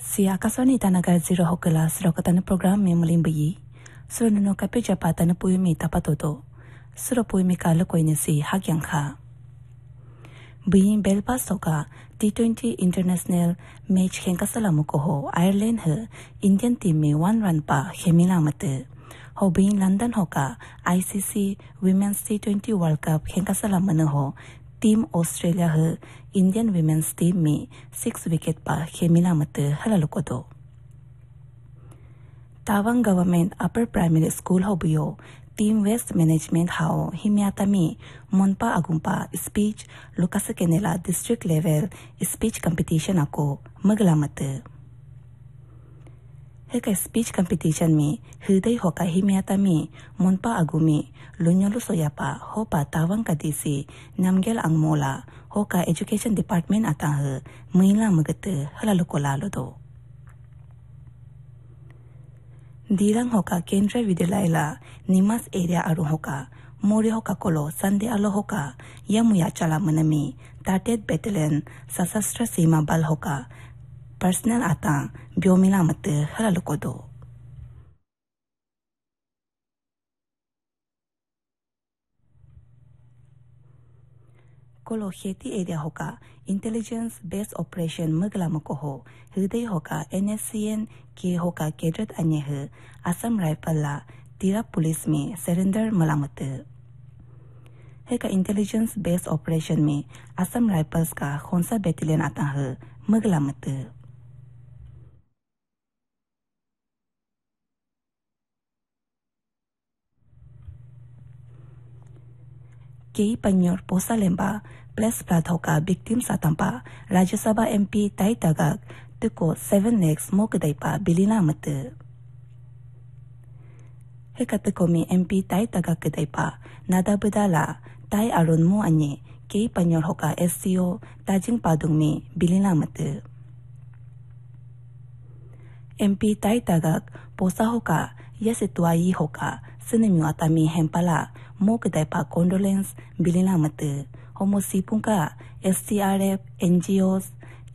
Si akaswani tanaga zero hokala srokatana program me mulimbayi. Surununo kapeja patana puimi tapatoto. Suro puimi kala koine si hagyangka. Buyin Belfast hoka T20 International match henkasalamu koho Ireland he Indian team me 1 run pa hemila mate. Ho buyin London hoka ICC Women's T20 World Cup henkasalamu ho Team Australia he Indian women's team me 6 wicket pa hemila mate halalukodo. Tawang Government Upper Primary School ho buyo Team West Management hao himiatami monpa agumpa speech lukasakenela district level speech competition ako maglamate. Heka speech competition me hidai hoka himiatami monpa agumi lunyolu soyapa hopa tawang kadisi namgel angmola hoka education department atang muila magate halalukolalo do. Dirang hoka Kendra Vidyalaya Nimas area aru hoka Mori hoka kolo Sande alo hoka Yamuya chala manami 30th Battalion Sasastra Sima bal hoka Personal atang biomila mate halalukodo. Kolo Heti area hoka Intelligence Based Operation maglamukoho hidai hoka NSCN ke hoka Kedrat anyehe Assam Rifle la Tira Police me surrender malamate. Heka Intelligence Based Operation me Assam Rifles ka Khonsa Battalion atang maglamate. Kei Panyor Posa Lemba Plus Plat hoka victim satampa Rajya Sabha MP Tai Tagak tuko 7 lakhs mokdai pa bilina mate. Heka tuko mi MP Tai Tagak kedai pa nada bedala Tai Arun mo anye Kei Panyor hoka SCO Tajing Padung mi bilina mate. MP Tai Tagak Posa hoka Yasituai hoka Sinimyu atami hempala mokdai pa condolence bilina mate. Homo sipungka STRF, NGOs,